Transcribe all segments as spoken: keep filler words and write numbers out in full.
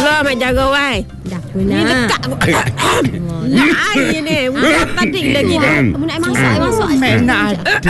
Lah mak jaga wai. Dah Ni pula. dekat. Nak air ni. Bukan tadi lagi dah. Kamu nak masak, masak. Nak ada.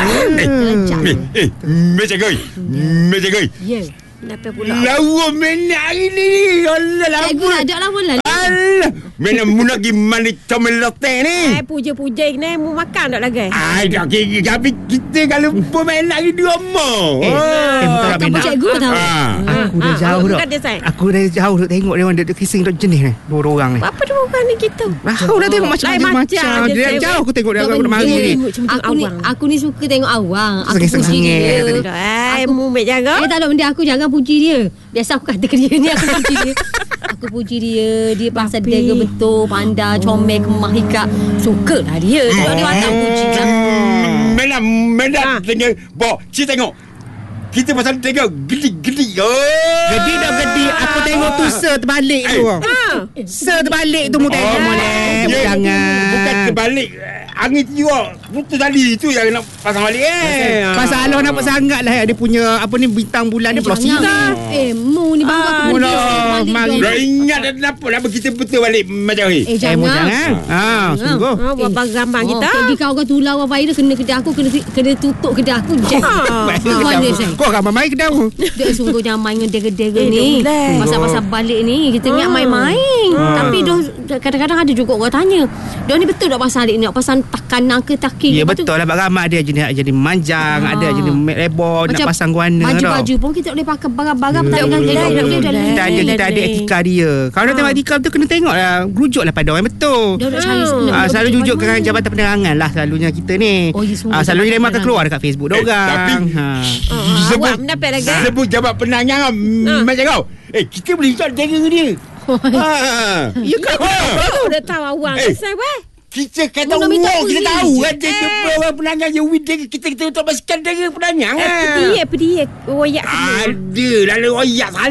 Eh, eh, Meja goi. Meja goi. Ya. Kenapa pula? Lawa menak hari ni. Allah Cikgu lama. nak ada lah pula. Alah, mana mu nak pergi mandi comel loteng ni? Eh, puja-puja ni mu makan tak lagi? Ai dah kira tapi kita kalau pun main lagi di rumah. Eh, eh, bukan nak Kamu benak. cikgu tahu. Ah. Aku dah Ah, jauh ah, dah. bukan dia, Sai. Aku dah jauh dah tengok dia orang duduk kissing duduk jenis ni. Dua orang ni. Apa dia bukan ni kita? Aku dah tengok macam-macam. macam je, Dia Sai. jauh aku tengok dia aku nak mari Eh, ni. macam Aku ni awang. aku ni suka tengok awang. Aku Senang-senang puji sangat dia. tadi. Eh, mu mek jaga. Eh tak ada benda aku jangan puji dia. Biasa aku kata ke dia ni aku puji dia. Aku puji dia. Dia pasal Tapi- dia betul, pandai, comel, kemah, hikap. Sukalah dia. Dia dia watak puji lah. Mana mana Ah. tengok. Bo, cik tengok. Kita pasal tengok geli-geli. Oh. Gedi dah gedi. Aku tengok tu sir terbalik tu. Ha. Sir terbalik tu mu tengok molek. Ya, Jangan. Bukan terbalik. Angin juga. Putus tali tu yang nak pasang balik eh. Pasal Allah nampak sangat lah dia punya apa ni bintang bulan dia belah sinar. Eh, mu ni bangga aku Ah, puji. mula, Balik mari. dong. Dah ingat dah kenapa Nama kita betul balik macam ni. Eh, Eh, mu jangan. jangan. Ah, sungguh. Ha, buat gambar kita. Oh, pergi kau kau tular orang virus kena kedai aku kena kena tutup kedai aku. Ha. Mana saya? Kau ramai main kedai aku. Dia sungguh jangan main dengan dera-dera Eh, ni. dia boleh. Pasal-pasal balik ni kita ingat main-main. Tapi dia kadang-kadang ada juga orang tanya. Dia ni betul tak pasal adik ni? Pasal takanan ke taking? Ya Lepas tu- betul lah. Ramai ada jenis jadi manjang, Ah. ada jenis lebar, nak Macam pasang guana tau. baju-baju pun kita tak boleh pakai barang-barang Ya, pertandingan boleh, kita boleh, boleh boleh. dalam. Kita ada kita ada Boleh. etika dia. Kalau nak tengok etika tu kena tengok lah. Rujuk lah pada orang yang betul. Dia nak cari Hmm. Ah, selalu nak- jujuk dengan Jabatan Penerangan lah selalunya kita ni. Oh, ya, sungguh Ah, selalunya Jabatan dia makan keluar Penerangan. dekat Facebook dia Eh, orang. tapi- Ha. Ah, awak mendapat lagi. Sebut jabat penanyang Ha. Macam kau. Eh, kita boleh ikut jaga dia. Ha. Ya kan? Kau dah tahu awang. Eh. Saya weh. Kita kata Mu nak minta wow, kita polis. tahu kan dia Eh. jumpa orang penanyang je win dia kita kita untuk basikal dia penanyang. Eh, ah. pedih, pedih. Royak semua. Ada lalu royak sal.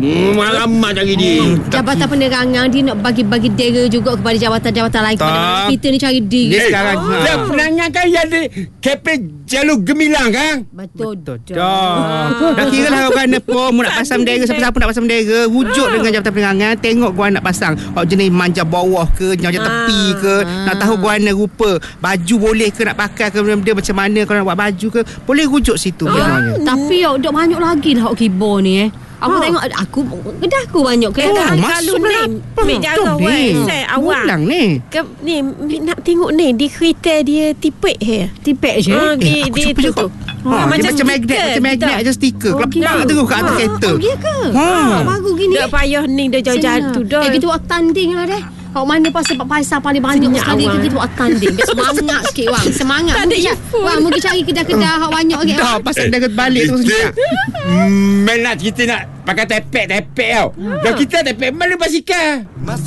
Ramai cari dia. Jabatan Penerangan dia nak bagi-bagi dera juga kepada jabatan-jabatan lain. Kepada Tak. mana kita ni cari diri. Dia Eh, sekarang, ha. dia penanyang kan yang ada kepek jalur gemilang kan? Betul. Betul dah. Dah kira lah orang pun mu nak pasang bendera, siapa-siapa nak pasang bendera, rujuk dengan Jabatan Penerangan, tengok gua nak pasang. Oh jenis manja bawah ke, manja tepi ke, nak tahu guana rupa, baju boleh ke nak pakai ke, benda macam mana kalau nak buat baju ke, boleh rujuk situ sebenarnya. Tapi oh, dok banyak lagi lah hok keyboard ni eh. Aku Ha. tengok aku kedai aku banyak Eh, kedai. dah. Oh, kalau masuk ni, dalam mek jaga, apa? weh. Ni. Saya awak. Ulang ni. Ke, ni mi- nak tengok ni di kereta dia tipik he. Tipek je. Ha, di Eh, aku di cuba tu juga. tu. Ha, dia macam magnet, stiker macam magnet kita. je stiker. Oh, Kelepak gitu. terus kat atas Ha. kereta. Oh, ya ke? Ha. Oh, bagus gini. Tak payah ni dah jauh-jauh tu dah. Eh, kita buat tanding lah deh. Kau mana pasal pasal paling banyak Senyap sekali awang. kita buat tanding. Biar semangat sikit wang. Semangat. Tak ada Mungkin info. wang mungkin cari kedai-kedai hak banyak lagi. Dah pasal dah balik tu Kita sekejap. mm, Main nak kita nak pakai tepek-tepek tau. Dan kita tepek mana basikal.